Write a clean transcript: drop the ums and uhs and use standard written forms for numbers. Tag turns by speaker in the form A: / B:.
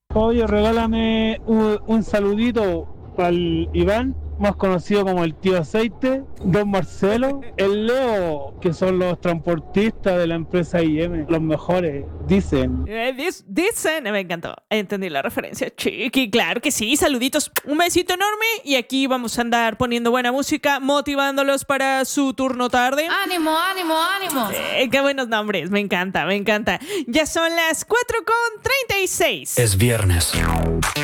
A: Oye, regálame un saludito para el Iván, más conocido como el tío Aceite, Don Marcelo, el Leo, que son los transportistas de la empresa IM, los mejores, dicen.
B: Dicen, me encantó. Entendí la referencia, chiqui. Claro que sí, saluditos. Un besito enorme. Y aquí vamos a andar poniendo buena música, motivándolos para su turno tarde.
C: ¡Ánimo, ánimo, ánimo!
B: Qué buenos nombres, me encanta, me encanta. Ya son las 4:36.
D: Es viernes.